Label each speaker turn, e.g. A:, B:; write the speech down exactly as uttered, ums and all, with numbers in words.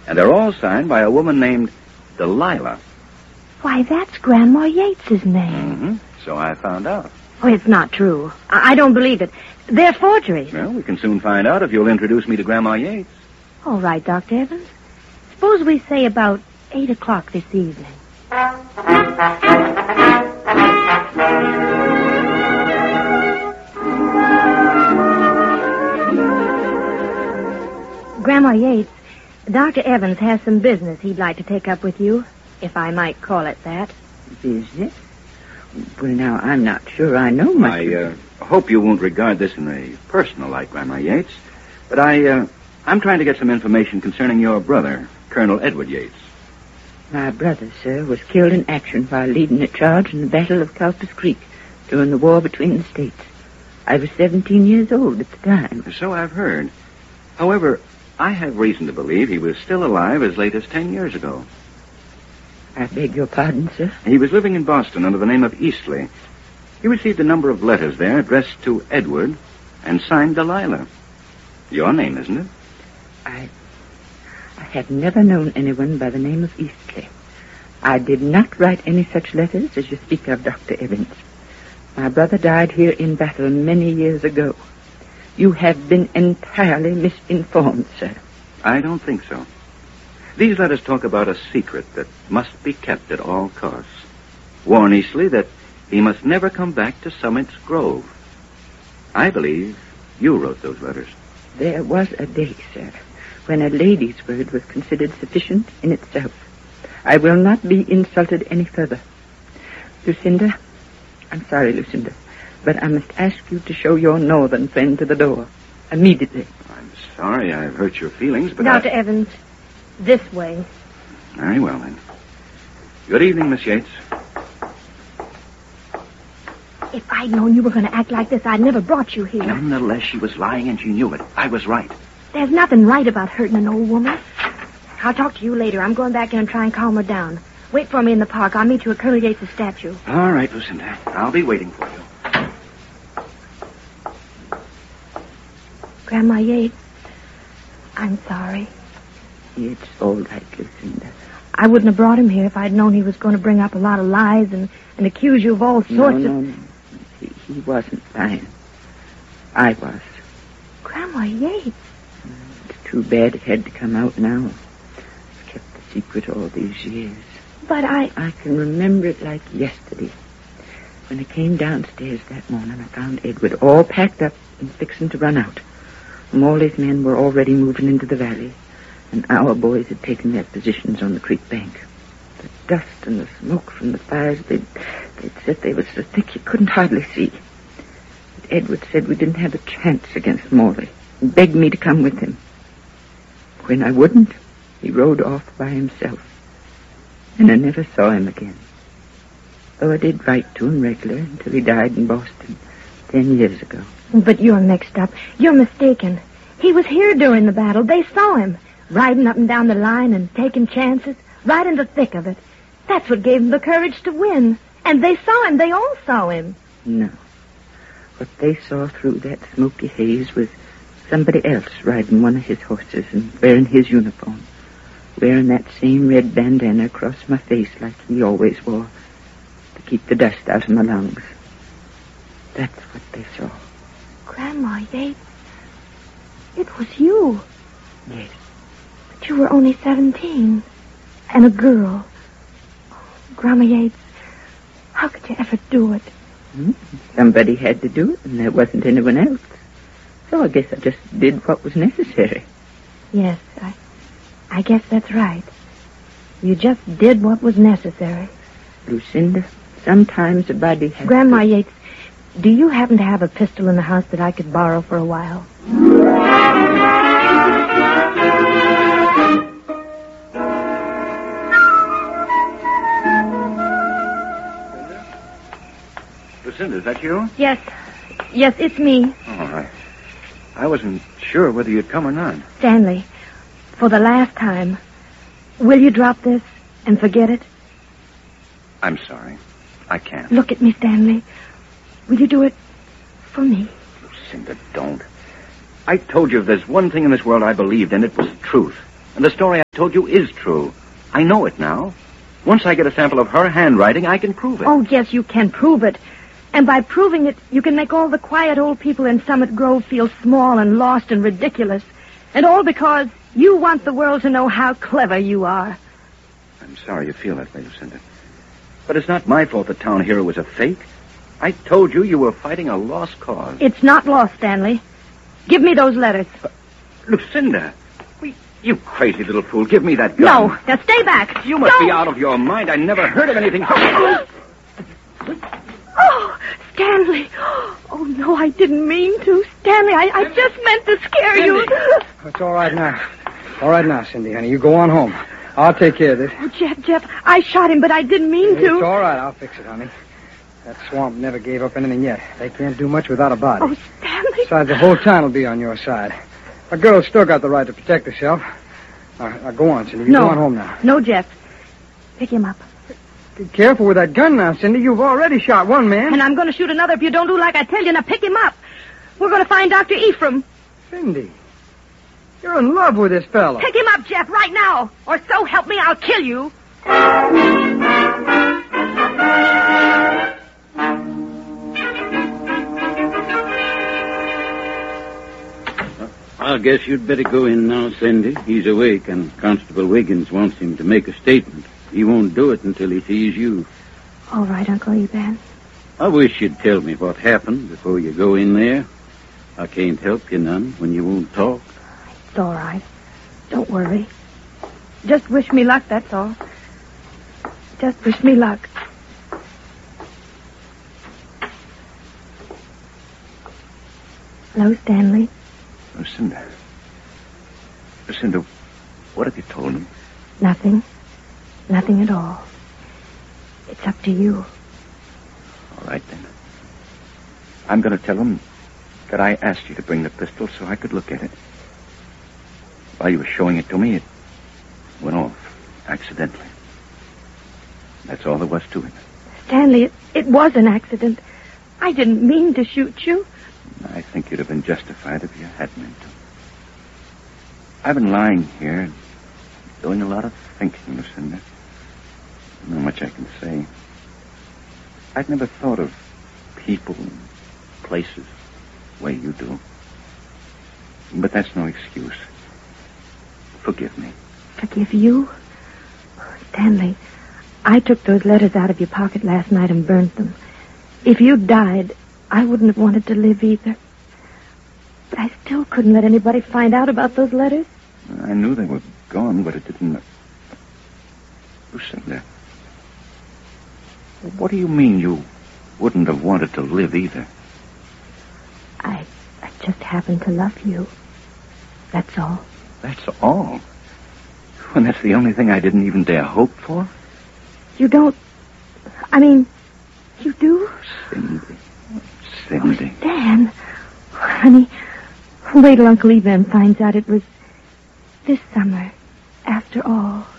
A: And they're all signed by a woman named Delilah.
B: Why, that's Grandma Yates's name.
A: Mm-hmm. So I found out.
B: Oh, it's not true. I, I don't believe it. They're forgeries.
A: Well, we can soon find out if you'll introduce me to Grandma Yates.
B: All right, Doctor Evans. Suppose we say about eight o'clock this evening. Grandma Yates, Doctor Evans has some business he'd like to take up with you, if I might call it that.
C: Business? Well, now, I'm not sure I know much.
A: I uh, hope you won't regard this in a personal light, Grandma Yates, but I, uh, I'm trying to get some information concerning your brother, Colonel Edward Yates.
C: My brother, sir, was killed in action while leading a charge in the Battle of Culpers Creek during the war between the states. I was seventeen years old at the time.
A: So I've heard. However, I have reason to believe he was still alive as late as ten years ago.
C: I beg your pardon, sir?
A: He was living in Boston under the name of Eastley. He received a number of letters there addressed to Edward and signed Delilah. Your name, isn't it?
C: I... I have never known anyone by the name of Eastley. I did not write any such letters as you speak of, Doctor Evans. My brother died here in battle many years ago. You have been entirely misinformed, sir.
A: I don't think so. These letters talk about a secret that must be kept at all costs. Warn Eastley that he must never come back to Summit's Grove. I believe you wrote those letters.
C: There was a day, sir, when a lady's word was considered sufficient in itself. I will not be insulted any further. Lucinda, I'm sorry, Lucinda, but I must ask you to show your northern friend to the door. Immediately.
A: I'm sorry I've hurt your feelings, but
B: Doctor
A: I...
B: Evans, this way.
A: Very well, then. Good evening, Miss Yates.
B: If I'd known you were going to act like this, I'd never brought you here.
A: Nonetheless, she was lying and she knew it. I was right.
B: There's nothing right about hurting an old woman. I'll talk to you later. I'm going back in and try and calm her down. Wait for me in the park. I'll meet you at Colonel Yates' statue.
A: All right, Lucinda. I'll be waiting for you.
B: Grandma Yates, I'm sorry.
C: It's all right, Lucinda.
B: I wouldn't have brought him here if I'd known he was going to bring up a lot of lies and, and accuse you of all sorts
C: no,
B: of...
C: No, no, he, he wasn't lying. I was.
B: Grandma Yates.
C: It's too bad it had to come out now. I've kept the secret all these years.
B: But I...
C: I can remember it like yesterday. When I came downstairs that morning, I found Edward all packed up and fixing to run out. Morley's men were already moving into the valley, and our boys had taken their positions on the creek bank. The dust and the smoke from the fires, they'd, they'd said they were so thick you couldn't hardly see. But Edward said we didn't have a chance against Morley, and begged me to come with him. When I wouldn't, he rode off by himself, and I never saw him again. Though I did write to him regular until he died in Boston ten years ago.
B: But you're mixed up. You're mistaken. He was here during the battle. They saw him, riding up and down the line and taking chances, right in the thick of it. That's what gave him the courage to win. And they saw him. They all saw him.
C: No. What they saw through that smoky haze was somebody else riding one of his horses and wearing his uniform, wearing that same red bandana across my face like he always wore, to keep the dust out of my lungs. That's what they saw.
B: Grandma Yates, it was you.
C: Yes.
B: But you were only seventeen. And a girl. Grandma Yates, how could you ever do it?
C: Hmm? Somebody had to do it, and there wasn't anyone else. So I guess I just did what was necessary.
B: Yes, I, I guess that's right. You just did what was necessary.
C: Lucinda, sometimes a body has
B: Grandma
C: to...
B: Yates, do you happen to have a pistol in the house that I could borrow for a while?
A: Lucinda, is that you?
B: Yes. Yes, it's me.
A: Oh, I, I wasn't sure whether you'd come or not.
B: Stanley, for the last time, will you drop this and forget it?
A: I'm sorry. I can't.
B: Look at me, Stanley. Will you do it for me?
A: Lucinda, don't. I told you if there's one thing in this world I believed in, it was truth. And the story I told you is true. I know it now. Once I get a sample of her handwriting, I can prove it.
B: Oh, yes, you can prove it. And by proving it, you can make all the quiet old people in Summit Grove feel small and lost and ridiculous. And all because you want the world to know how clever you are.
A: I'm sorry you feel that way, Lucinda. But it's not my fault the town hero was a fake. I told you you were fighting a lost cause.
B: It's not lost, Stanley. Give me those letters.
A: But, Lucinda, we, you crazy little fool, give me that gun.
B: No, now stay back.
A: You must
B: Don't.
A: be out of your mind. I never heard of anything so...
B: Oh, Stanley. Oh, no, I didn't mean to. Stanley, I, I just meant to scare
A: Cindy.
B: you.
D: It's all right now. All right now, Cindy, honey. You go on home. I'll take care of this.
B: Oh, Jeff, Jeff, I shot him, but I didn't mean
D: It's
B: to.
D: all right. I'll fix it, honey. That swamp never gave up anything yet. They can't do much without a body.
B: Oh, Stanley.
D: Besides, the whole town will be on your side. A girl's still got the right to protect herself. Now, now go on, Cindy. You
B: no.
D: go on home now.
B: No, Jeff. Pick him up.
D: Be careful with that gun now, Cindy. You've already shot one man.
B: And I'm going to shoot another if you don't do like I tell you. Now pick him up. We're going to find Doctor Ephraim.
D: Cindy, you're in love with this fellow.
B: Pick him up, Jeff, right now. Or so help me, I'll kill you.
E: I guess you'd better go in now, Cindy. He's awake, and Constable Wiggins wants him to make a statement. He won't do it until he sees you.
B: All right, Uncle Eban.
E: I wish you'd tell me what happened before you go in there. I can't help you none when you won't talk.
B: It's all right. Don't worry. Just wish me luck, that's all. Just wish me luck. Hello, Stanley.
A: Lucinda. Lucinda, what have you told him?
B: Nothing. Nothing at all. It's up to you.
A: All right, then. I'm going to tell him that I asked you to bring the pistol so I could look at it. While you were showing it to me, it went off accidentally. That's all there was to it.
B: Stanley, it, it was an accident. I didn't mean to shoot you.
A: I think you'd have been justified if you had meant to. I've been lying here, doing a lot of thinking, Lucinda. Not much I can say. I'd never thought of people and places the way you do. But that's no excuse. Forgive me.
B: Forgive you? Oh, Stanley, I took those letters out of your pocket last night and burnt them. If you'd died, I wouldn't have wanted to live either. But I still couldn't let anybody find out about those letters.
A: I knew they were gone, but it didn't... Lucinda, what do you mean you wouldn't have wanted to live either?
B: I, I just happened to love you. That's all.
A: That's all? When that's the only thing I didn't even dare hope for?
B: You don't... I mean, you do?
A: Cindy. Cindy.
B: Oh, Stan. Honey, wait till Uncle Evan finds out it was this summer, after all.